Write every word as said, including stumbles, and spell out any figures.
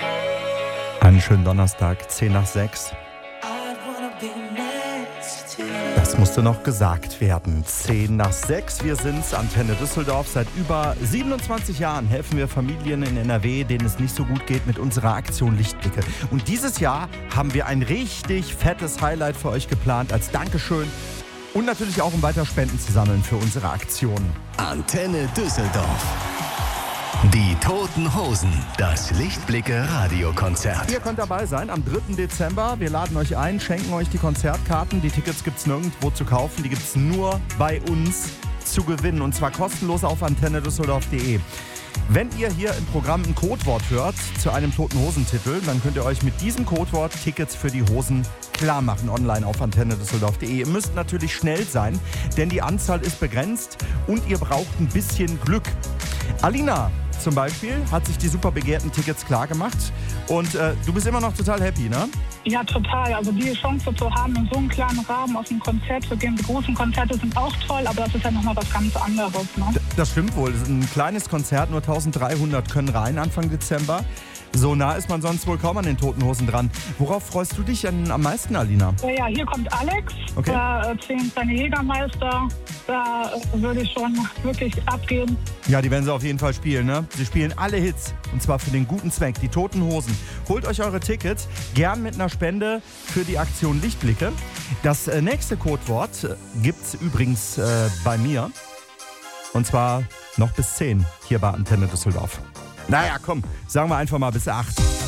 Einen schönen Donnerstag, zehn nach sechs. Das musste noch gesagt werden. zehn nach sechs, wir sind's, Antenne Düsseldorf. Seit über siebenundzwanzig Jahren helfen wir Familien in N R W, denen es nicht so gut geht, mit unserer Aktion Lichtblicke. Und dieses Jahr haben wir ein richtig fettes Highlight für euch geplant als Dankeschön und natürlich auch, um weiter Spenden zu sammeln für unsere Aktion. Antenne Düsseldorf. Die Toten Hosen, das Lichtblicke-Radiokonzert. Ihr könnt dabei sein am dritten Dezember. Wir laden euch ein, schenken euch die Konzertkarten. Die Tickets gibt es nirgendwo zu kaufen, die gibt es nur bei uns zu gewinnen. Und zwar kostenlos auf antenne düsseldorf punkt de. Wenn ihr hier im Programm ein Codewort hört zu einem Toten Hosentitel, dann könnt ihr euch mit diesem Codewort Tickets für die Hosen klar machen, online auf antenne düsseldorf punkt de. Ihr müsst natürlich schnell sein, denn die Anzahl ist begrenzt und ihr braucht ein bisschen Glück. Alina zum Beispiel hat sich die super begehrten Tickets klar gemacht und äh, du bist immer noch total happy, ne? Ja, total. Also die Chance zu haben, in so einem kleinen Rahmen auf ein Konzert zu gehen. Die großen Konzerte sind auch toll, aber das ist ja nochmal was ganz anderes, ne? D- das stimmt wohl. Das ist ein kleines Konzert, nur eintausenddreihundert können rein Anfang Dezember. So nah ist man sonst wohl kaum an den Toten Hosen dran. Worauf freust du dich denn am meisten, Alina? Ja, ja, hier kommt Alex, Okay. da erzählen seine Jägermeister. Da äh, würde ich schon wirklich abgehen. Ja, die werden sie auf jeden Fall spielen, ne? Sie spielen alle Hits und zwar für den guten Zweck, die Toten Hosen. Holt euch eure Tickets, gern mit einer Spende für die Aktion Lichtblicke. Das äh, nächste Codewort äh, gibt's übrigens äh, bei mir und zwar noch bis zehn hier bei Antenne Düsseldorf. Naja, komm, sagen wir einfach mal bis acht.